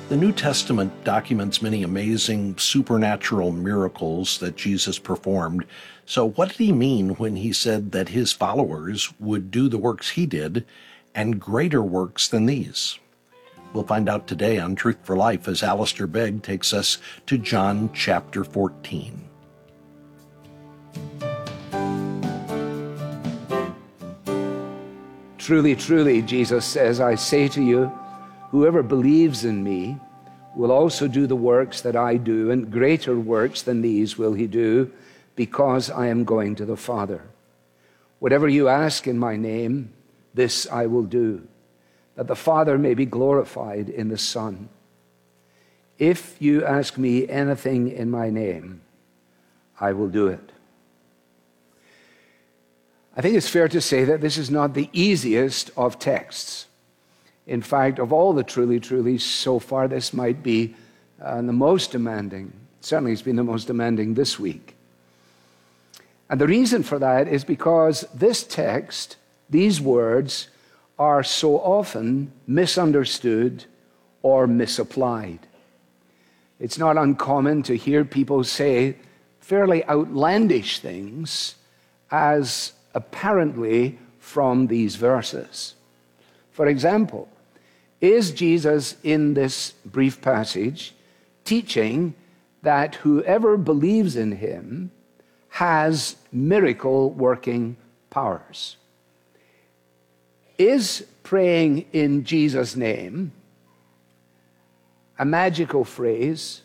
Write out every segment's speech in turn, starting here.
The New Testament documents many amazing supernatural miracles that Jesus performed. So what did he mean when he said that his followers would do the works he did and greater works than these? We'll find out today on Truth for Life as Alistair Begg takes us to John chapter 14. Truly, truly, Jesus says, I say to you, whoever believes in me will also do the works that I do, and greater works than these will he do, because I am going to the Father. Whatever you ask in my name, this I will do, that the Father may be glorified in the Son. If you ask me anything in my name, I will do it. I think it's fair to say that this is not the easiest of texts. In fact, of all the truly, truly so far, this might be the most demanding. Certainly it's been the most demanding this week. And the reason for that is because this text, these words, are so often misunderstood or misapplied. It's not uncommon to hear people say fairly outlandish things as apparently from these verses. For example, is Jesus in this brief passage teaching that whoever believes in him has miracle-working powers? Is praying in Jesus' name a magical phrase,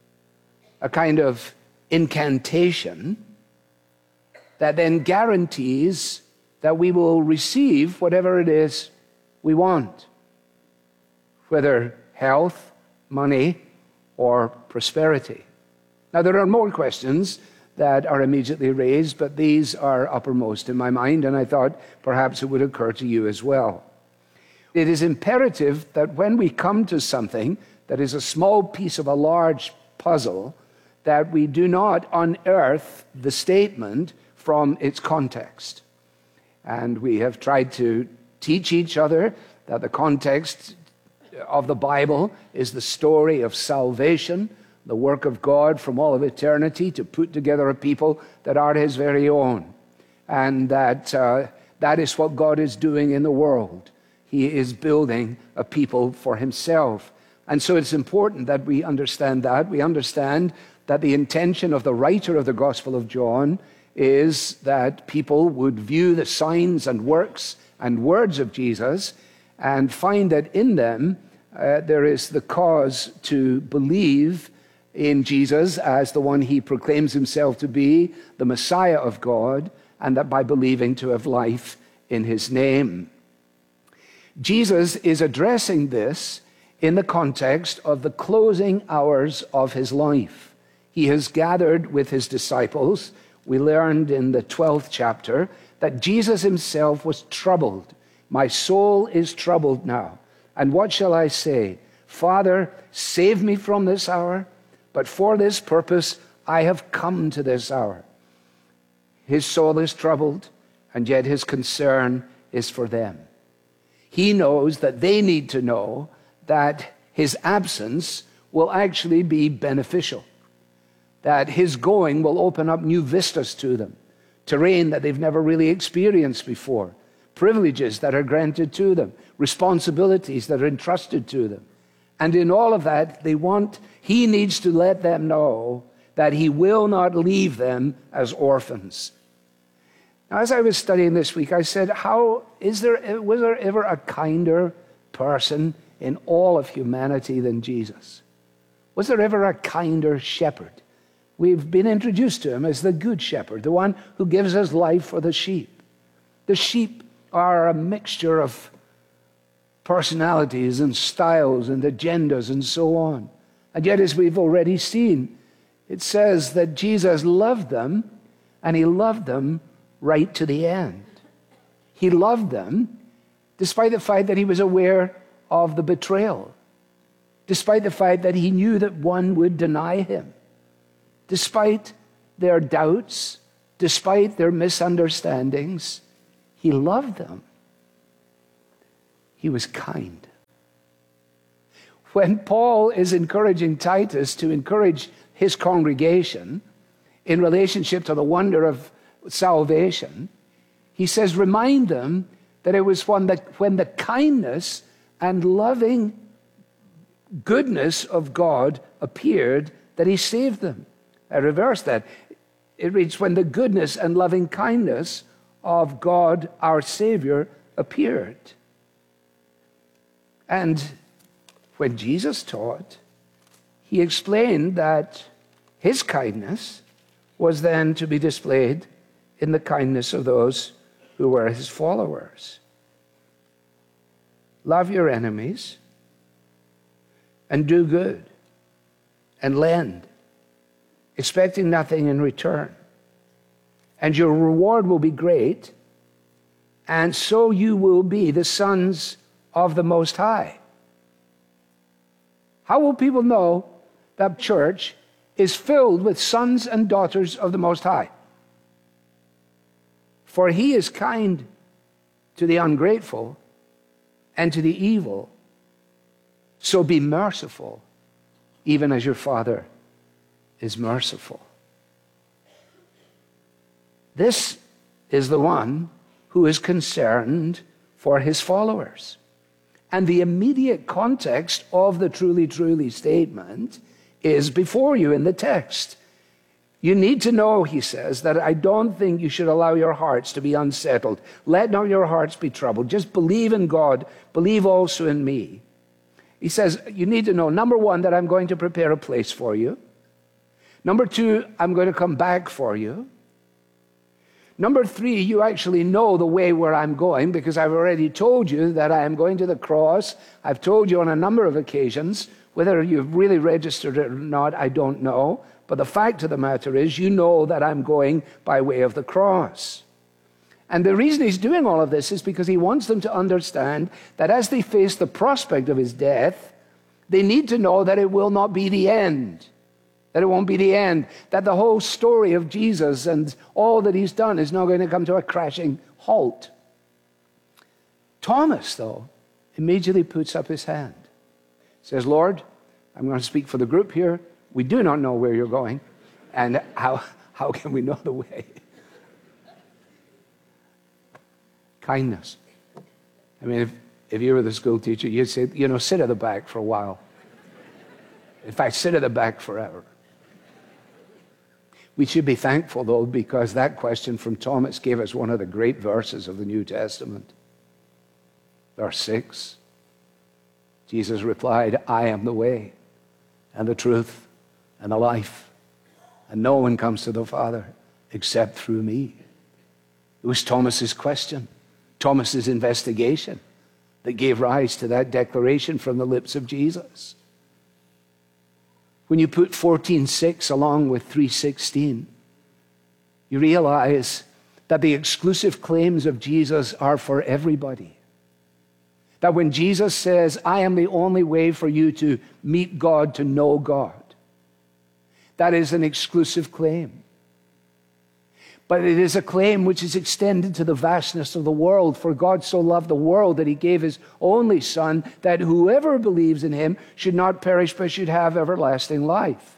a kind of incantation that then guarantees that we will receive whatever it is we want, whether health, money, or prosperity? Now, there are more questions that are immediately raised, but these are uppermost in my mind, and I thought perhaps it would occur to you as well. It is imperative that when we come to something that is a small piece of a large puzzle, that we do not unearth the statement from its context. And we have tried to teach each other that the context of the Bible is the story of salvation, the work of God from all of eternity to put together a people that are his very own. And that is what God is doing in the world. He is building a people for himself. And so it's important that we understand that. We understand that the intention of the writer of the Gospel of John is that people would view the signs and works and words of Jesus and find that in them there is the cause to believe in Jesus as the one he proclaims himself to be, the Messiah of God, and that by believing to have life in his name. Jesus is addressing this in the context of the closing hours of his life. He has gathered with his disciples. We learned in the 12th chapter that Jesus himself was troubled. My soul is troubled now. And what shall I say? Father, save me from this hour, but for this purpose I have come to this hour. His soul is troubled, and yet his concern is for them. He knows that they need to know that his absence will actually be beneficial, that his going will open up new vistas to them, terrain that they've never really experienced before, privileges that are granted to them, responsibilities that are entrusted to them. And in all of that, he needs to let them know that he will not leave them as orphans. Now, as I was studying this week, I said, was there ever a kinder person in all of humanity than Jesus? Was there ever a kinder shepherd? We've been introduced to him as the good shepherd, the one who gives us life for the sheep. The sheep are a mixture of personalities and styles and agendas and so on. And yet, as we've already seen, it says that Jesus loved them, and he loved them right to the end. He loved them despite the fact that he was aware of the betrayal, despite the fact that he knew that one would deny him, despite their doubts, despite their misunderstandings. He loved them. He was kind. when Paul is encouraging Titus to encourage his congregation in relationship to the wonder of salvation, he says, remind them that it was when the kindness and loving goodness of God appeared that he saved them. I reverse that. It reads, when the goodness and loving kindness of God, our Savior, appeared. And when Jesus taught, he explained that his kindness was then to be displayed in the kindness of those who were his followers. Love your enemies and do good and lend, expecting nothing in return. And your reward will be great, and so you will be the sons of the Most High. How will people know that church is filled with sons and daughters of the Most High? For he is kind to the ungrateful and to the evil. So be merciful, even as your Father is merciful. This is the one who is concerned for his followers. And the immediate context of the truly, truly statement is before you in the text. You need to know, he says, that I don't think you should allow your hearts to be unsettled. Let not your hearts be troubled. Just believe in God. Believe also in me. He says, you need to know, number one, that I'm going to prepare a place for you. Number two, I'm going to come back for you. Number three, you actually know the way where I'm going because I've already told you that I am going to the cross. I've told you on a number of occasions. Whether you've really registered it or not, I don't know. But the fact of the matter is, you know that I'm going by way of the cross. And the reason he's doing all of this is because he wants them to understand that as they face the prospect of his death, they need to know that it will not be the end. That it won't be the end. That the whole story of Jesus and all that he's done is not going to come to a crashing halt. Thomas, though, immediately puts up his hand. Says, Lord, I'm going to speak for the group here. We do not know where you're going. And how can we know the way? Kindness. I mean, if you were the school teacher, you'd say, sit at the back for a while. In fact, sit at the back forever. We should be thankful, though, because that question from Thomas gave us one of the great verses of the New Testament. Verse 6. Jesus replied, I am the way and the truth and the life, and no one comes to the Father except through me. It was Thomas's question, Thomas's investigation, that gave rise to that declaration from the lips of Jesus. When you put 14:6 along with 3:16, you realize that the exclusive claims of Jesus are for everybody. That when Jesus says, I am the only way for you to meet God, to know God, that is an exclusive claim. But it is a claim which is extended to the vastness of the world. For God so loved the world that he gave his only Son, that whoever believes in him should not perish but should have everlasting life.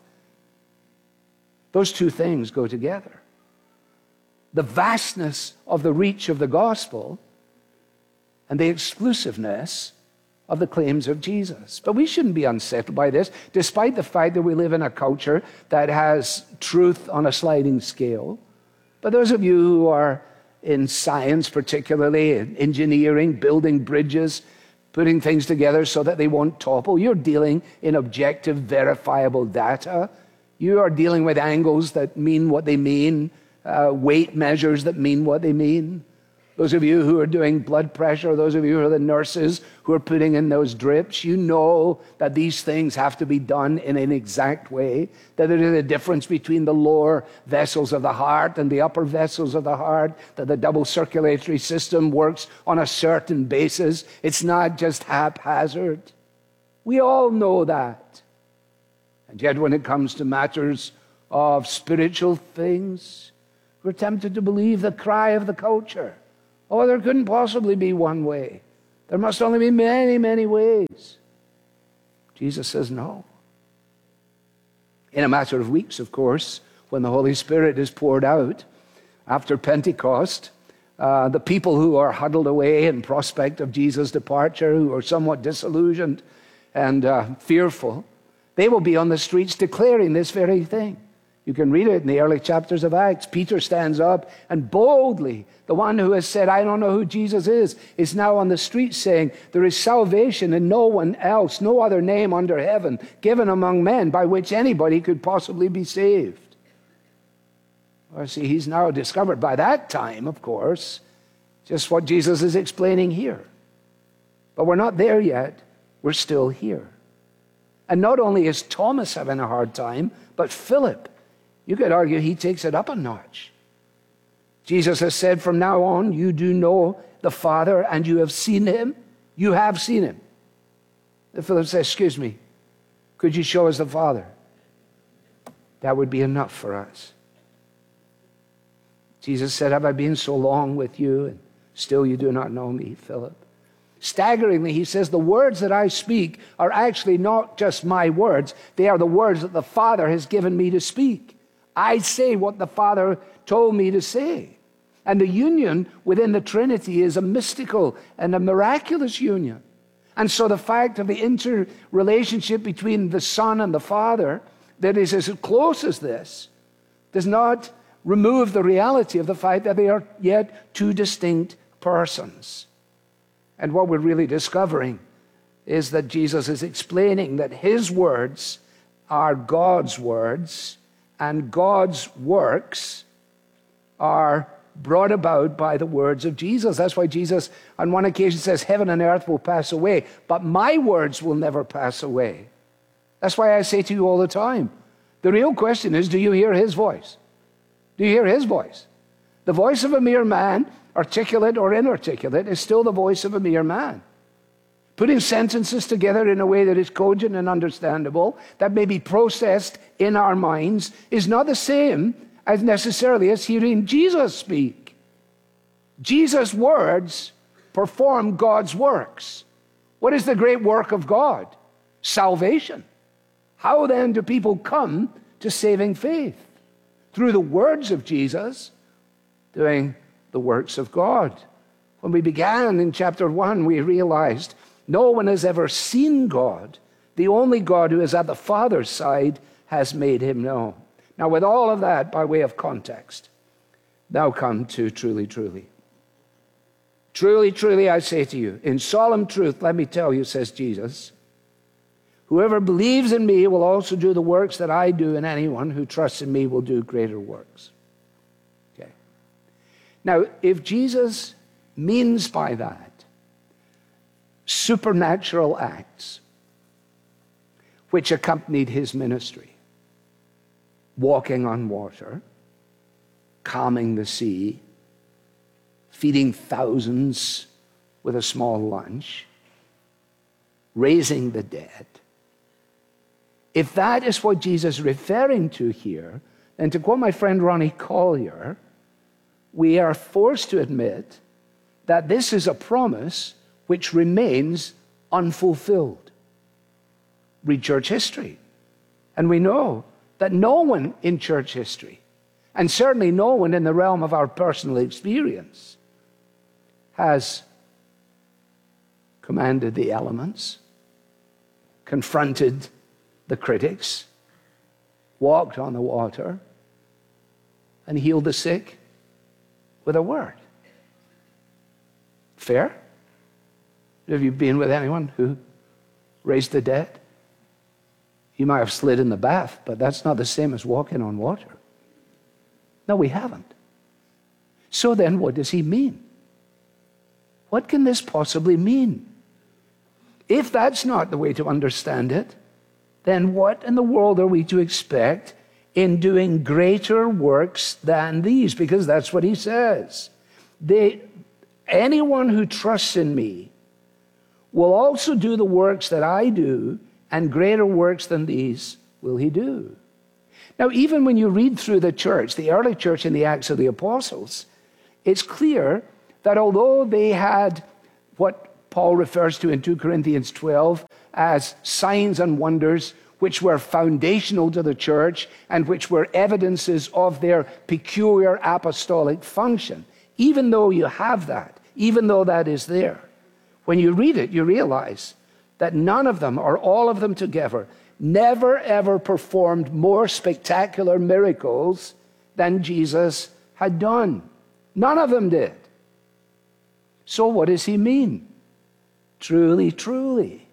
Those two things go together. The vastness of the reach of the gospel and the exclusiveness of the claims of Jesus. But we shouldn't be unsettled by this, despite the fact that we live in a culture that has truth on a sliding scale. But those of you who are in science, particularly in engineering, building bridges, putting things together so that they won't topple, you're dealing in objective, verifiable data. You are dealing with angles that mean what they mean, weight measures that mean what they mean. Those of you who are doing blood pressure, those of you who are the nurses who are putting in those drips, you know that these things have to be done in an exact way, that there is a difference between the lower vessels of the heart and the upper vessels of the heart, that the double circulatory system works on a certain basis. It's not just haphazard. We all know that. And yet when it comes to matters of spiritual things, we're tempted to believe the cry of the culture. Oh, there couldn't possibly be one way. There must only be many, many ways. Jesus says no. In a matter of weeks, of course, when the Holy Spirit is poured out after Pentecost, the people who are huddled away in prospect of Jesus' departure, who are somewhat disillusioned and fearful, they will be on the streets declaring this very thing. You can read it in the early chapters of Acts. Peter stands up and boldly, the one who has said, I don't know who Jesus is now on the street saying, there is salvation in no one else, no other name under heaven given among men by which anybody could possibly be saved. Well, see, he's now discovered by that time, of course, just what Jesus is explaining here. But we're not there yet. We're still here. And not only is Thomas having a hard time, but Philip, you could argue he takes it up a notch. Jesus has said, from now on, you do know the Father and you have seen him. You have seen him. And Philip says, excuse me, could you show us the Father? That would be enough for us. Jesus said, have I been so long with you and still you do not know me, Philip? Staggeringly, he says, the words that I speak are actually not just my words. They are the words that the Father has given me to speak. I say what the Father told me to say. And the union within the Trinity is a mystical and a miraculous union. And so the fact of the interrelationship between the Son and the Father that is as close as this does not remove the reality of the fact that they are yet two distinct persons. And what we're really discovering is that Jesus is explaining that his words are God's words, and God's works are brought about by the words of Jesus. That's why Jesus on one occasion says, heaven and earth will pass away, but my words will never pass away. That's why I say to you all the time, the real question is, do you hear his voice? Do you hear his voice? The voice of a mere man, articulate or inarticulate, is still the voice of a mere man. Putting sentences together in a way that is cogent and understandable, that may be processed in our minds, is not the same as necessarily as hearing Jesus speak. Jesus' words perform God's works. What is the great work of God? Salvation. How then do people come to saving faith? Through the words of Jesus, doing the works of God. When we began in chapter 1, we realized no one has ever seen God. The only God who is at the Father's side has made him known. Now, with all of that by way of context, now come to truly, truly. Truly, truly, I say to you, in solemn truth, let me tell you, says Jesus, whoever believes in me will also do the works that I do, and anyone who trusts in me will do greater works. Okay. Now, if Jesus means by that supernatural acts which accompanied his ministry, walking on water, calming the sea, feeding thousands with a small lunch, raising the dead, if that is what Jesus is referring to here, then to quote my friend Ronnie Collier, we are forced to admit that this is a promise which remains unfulfilled. Read church history, and we know that no one in church history, and certainly no one in the realm of our personal experience, has commanded the elements, confronted the critics, walked on the water, and healed the sick with a word. Fair? Have you been with anyone who raised the dead? You might have slid in the bath, but that's not the same as walking on water. No, we haven't. So then, what does he mean? What can this possibly mean? If that's not the way to understand it, then what in the world are we to expect in doing greater works than these? Because that's what he says. Anyone who trusts in me will also do the works that I do, and greater works than these will he do. Now, even when you read through the church, the early church in the Acts of the Apostles, it's clear that although they had what Paul refers to in 2 Corinthians 12 as signs and wonders which were foundational to the church and which were evidences of their peculiar apostolic function. Even though you have that, even though that is there, when you read it, you realize that none of them, or all of them together, never ever performed more spectacular miracles than Jesus had done. None of them did. So what does he mean? Truly, truly,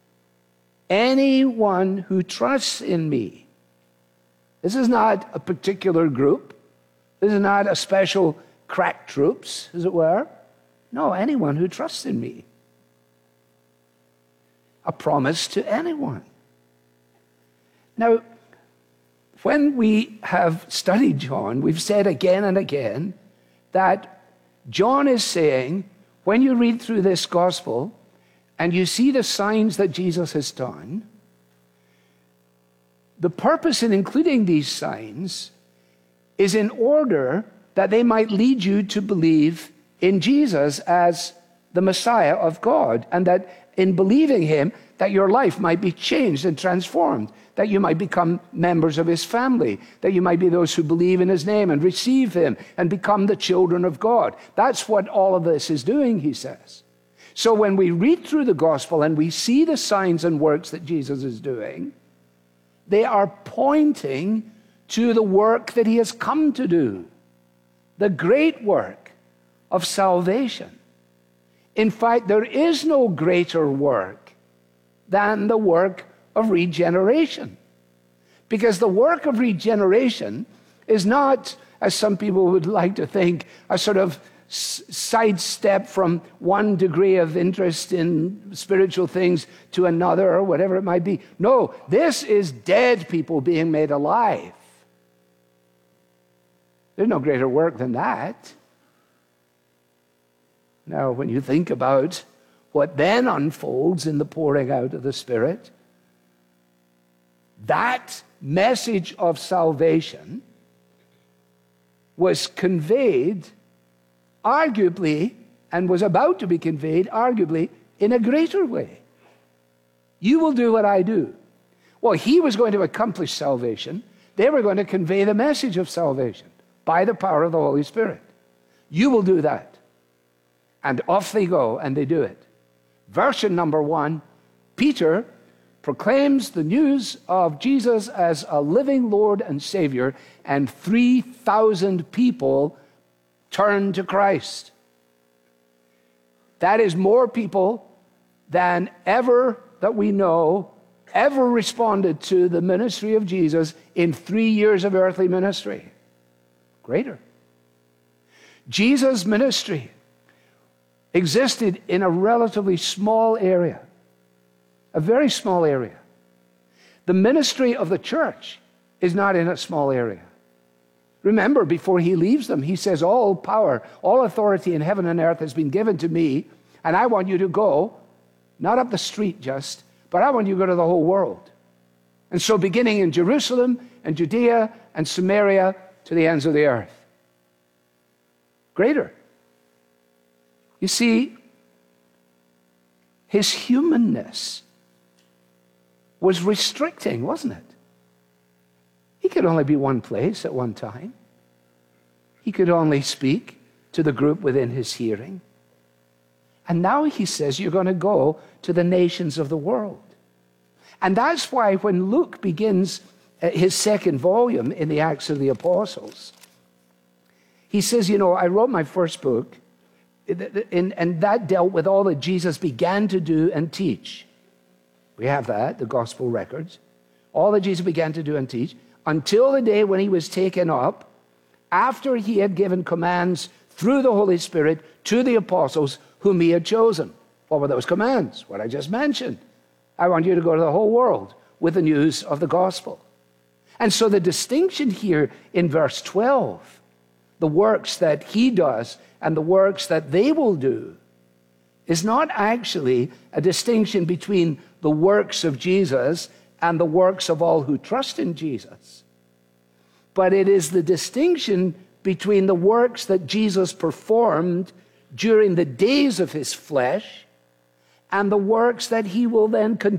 anyone who trusts in me. This is not a particular group. This is not a special crack troops, as it were. No, anyone who trusts in me. A promise to anyone. Now, when we have studied John, we've said again and again that John is saying, when you read through this gospel and you see the signs that Jesus has done, the purpose in including these signs is in order that they might lead you to believe in Jesus as the Messiah of God, and that in believing him, that your life might be changed and transformed, that you might become members of his family, that you might be those who believe in his name and receive him and become the children of God. That's what all of this is doing, he says. So when we read through the gospel and we see the signs and works that Jesus is doing, they are pointing to the work that he has come to do, the great work of salvation. In fact, there is no greater work than the work of regeneration. Because the work of regeneration is not, as some people would like to think, a sort of sidestep from one degree of interest in spiritual things to another, or whatever it might be. No, this is dead people being made alive. There's no greater work than that. Now, when you think about what then unfolds in the pouring out of the Spirit, that message of salvation was conveyed arguably, and was about to be conveyed arguably, in a greater way. You will do what I do. Well, he was going to accomplish salvation. They were going to convey the message of salvation by the power of the Holy Spirit. You will do that. And off they go, and they do it. Version number 1, Peter proclaims the news of Jesus as a living Lord and Savior, and 3,000 people turn to Christ. That is more people than ever that we know ever responded to the ministry of Jesus in 3 years of earthly ministry. Greater. Jesus' ministry existed in a relatively small area, a very small area. The ministry of the church is not in a small area. Remember, before he leaves them, he says, all power, all authority in heaven and earth has been given to me, and I want you to go, not up the street just, but I want you to go to the whole world. And so beginning in Jerusalem and Judea and Samaria to the ends of the earth. Greater. You see, his humanness was restricting, wasn't it? He could only be one place at one time. He could only speak to the group within his hearing. And now he says, you're going to go to the nations of the world. And that's why when Luke begins his second volume in the Acts of the Apostles, he says, you know, I wrote my first book, and that dealt with all that Jesus began to do and teach. We have that, the gospel records. All that Jesus began to do and teach, until the day when he was taken up, after he had given commands through the Holy Spirit to the apostles whom he had chosen. What were those commands? What I just mentioned. I want you to go to the whole world with the news of the gospel. And so the distinction here in verse 12, the works that he does and the works that they will do, is not actually a distinction between the works of Jesus and the works of all who trust in Jesus. But it is the distinction between the works that Jesus performed during the days of his flesh and the works that he will then continue